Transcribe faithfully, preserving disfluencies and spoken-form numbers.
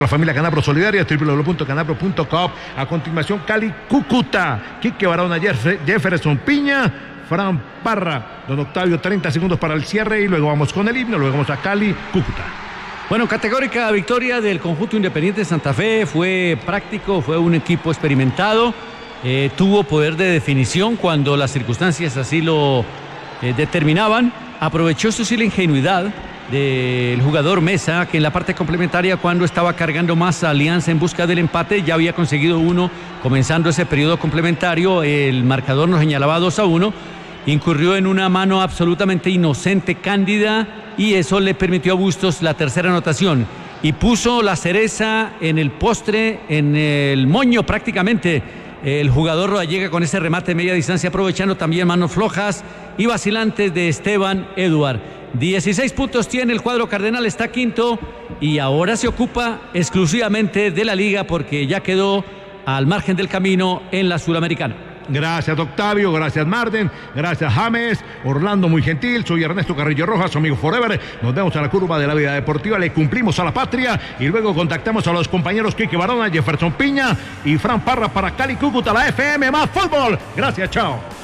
La familia Canapro Solidaria, doble u doble u doble u punto canapro punto com. A continuación, Cali, Cúcuta. Quique Barahona, Jefferson Piña, Fran Parra. Don Octavio, treinta segundos para el cierre y luego vamos con el himno, luego vamos a Cali, Cúcuta. Bueno, categórica victoria del conjunto Independiente Santa Fe. Fue práctico, fue un equipo experimentado. Eh, tuvo poder de definición cuando las circunstancias así lo eh, determinaban. Aprovechó eso sí la ingenuidad del jugador Mesa, que en la parte complementaria, cuando estaba cargando más a Alianza en busca del empate, ya había conseguido uno comenzando ese periodo complementario. El marcador nos señalaba dos a uno. Incurrió en una mano absolutamente inocente, cándida, y eso le permitió a Bustos la tercera anotación y puso la cereza en el postre, en el moño prácticamente. El jugador Rodallega con ese remate de media distancia, aprovechando también manos flojas y vacilantes de Esteban Eduard. dieciséis puntos tiene el cuadro cardenal, está quinto y ahora se ocupa exclusivamente de la liga porque ya quedó al margen del camino en la Suramericana. Gracias, Octavio, gracias, Marden, gracias, James, Orlando, muy gentil. Soy Ernesto Carrillo Rojas, su amigo Forever. Nos vemos a la curva de la vida deportiva, le cumplimos a la patria y luego contactamos a los compañeros Quique Barahona, Jefferson Piña y Fran Parra para Cali, Cúcuta, la F M más fútbol. Gracias, chao.